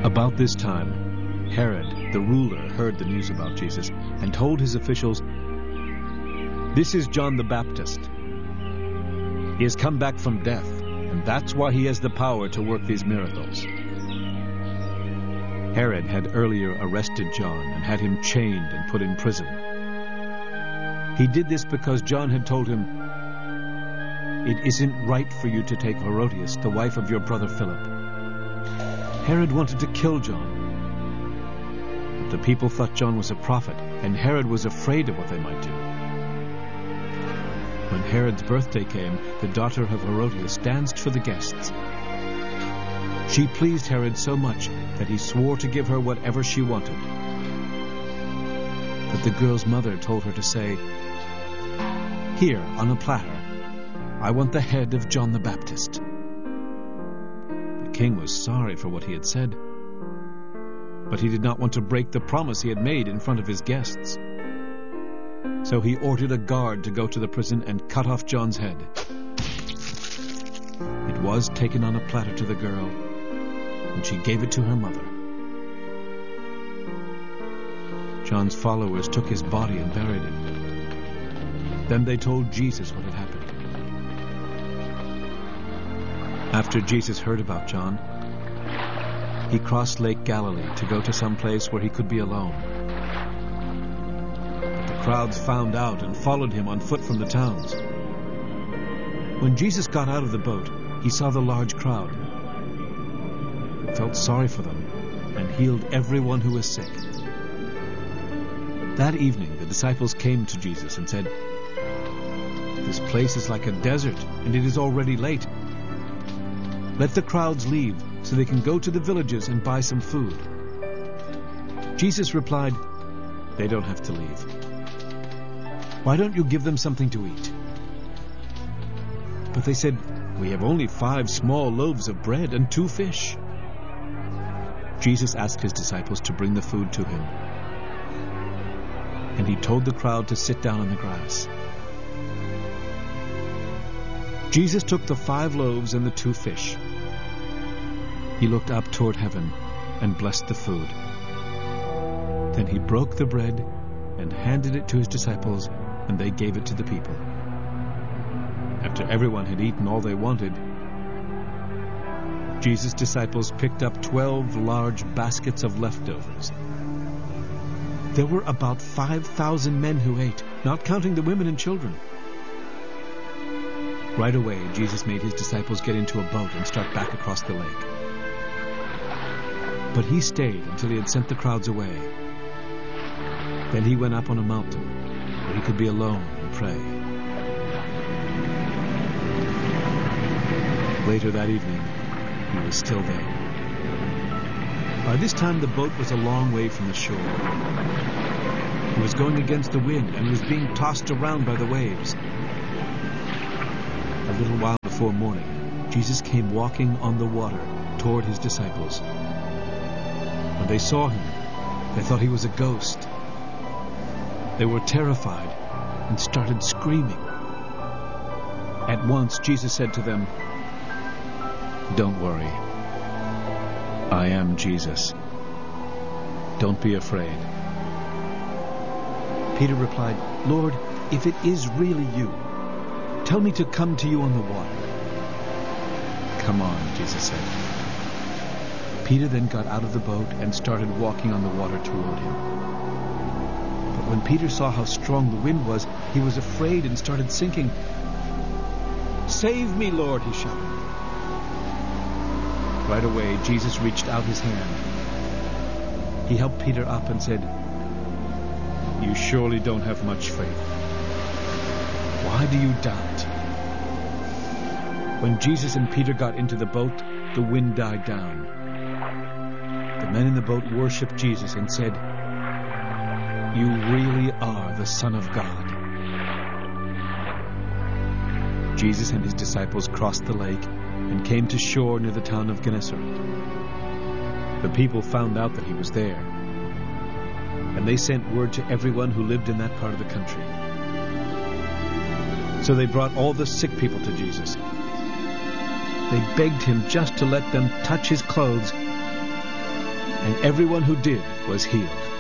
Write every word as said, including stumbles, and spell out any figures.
About this time, Herod, the ruler, heard the news about Jesus and told his officials, "This is John the Baptist. He has come back from death, and that's why he has the power to work these miracles." Herod had earlier arrested John and had him chained and put in prison. He did this because John had told him, "It isn't right for you to take Herodias, the wife of your brother Philip." Herod wanted to kill John. But the people thought John was a prophet, and Herod was afraid of what they might do. When Herod's birthday came, the daughter of Herodias danced for the guests. She pleased Herod so much that he swore to give her whatever she wanted. But the girl's mother told her to say, "Here, on a platter, I want the head of John the Baptist." The king was sorry for what he had said, but he did not want to break the promise he had made in front of his guests. So he ordered a guard to go to the prison and cut off John's head. It was taken on a platter to the girl, and she gave it to her mother. John's followers took his body and buried it. Then they told Jesus what had happened. After Jesus heard about John, he crossed Lake Galilee to go to some place where he could be alone. But the crowds found out and followed him on foot from the towns. When Jesus got out of the boat, he saw the large crowd. He felt sorry for them and healed everyone who was sick. That evening, the disciples came to Jesus and said, "This place is like a desert, and it is already late. Let the crowds leave so they can go to the villages and buy some food." Jesus replied, "They don't have to leave. Why don't you give them something to eat?" But they said, "We have only five small loaves of bread and two fish." Jesus asked his disciples to bring the food to him, and he told the crowd to sit down on the grass. Jesus took the five loaves and the two fish. He looked up toward heaven and blessed the food. Then he broke the bread and handed it to his disciples, and they gave it to the people. After everyone had eaten all they wanted, Jesus' disciples picked up twelve large baskets of leftovers. There were about five thousand men who ate, not counting the women and children. Right away, Jesus made his disciples get into a boat and start back across the lake. But he stayed until he had sent the crowds away. Then he went up on a mountain where he could be alone and pray. Later that evening, he was still there. By this time, the boat was a long way from the shore. It was going against the wind and was being tossed around by the waves. A little while before morning, Jesus came walking on the water toward his disciples. When they saw him, they thought he was a ghost. They were terrified and started screaming. At once, Jesus said to them, "Don't worry. I am Jesus. Don't be afraid." Peter replied, "Lord, if it is really you, tell me to come to you on the water." "Come on," Jesus said. Peter then got out of the boat and started walking on the water toward him. But when Peter saw how strong the wind was, he was afraid and started sinking. "Save me, Lord," he shouted. Right away, Jesus reached out his hand. He helped Peter up and said, "You surely don't have much faith. Why do you doubt?" When Jesus and Peter got into the boat, the wind died down. The men in the boat worshipped Jesus and said, "You really are the Son of God." Jesus and his disciples crossed the lake and came to shore near the town of Gennesaret. The people found out that he was there, and they sent word to everyone who lived in that part of the country. So they brought all the sick people to Jesus. They begged him just to let them touch his clothes, and everyone who did was healed.